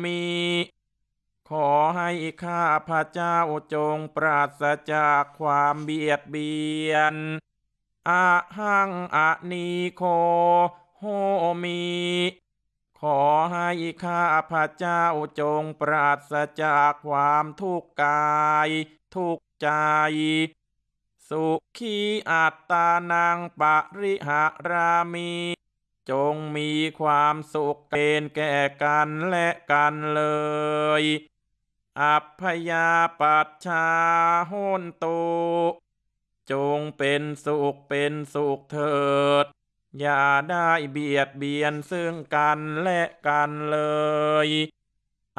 มี ขอให้ข้าพระเจ้าจงปราศจากความเบียดเบียนอะหังอะนีโคโหมิ ขอให้ข้าพระเจ้าจงปราศจากความทุกข์กายทุกข์ใจสุขีอัตตานังปริหารามิจงมีความสุขเป็นแก่กันและกันเลยอัพพยาปัชชาโหนตุจงเป็นสุขเป็นสุขเถิดอย่าได้เบียดเบียนซึ่งกันและกันเลย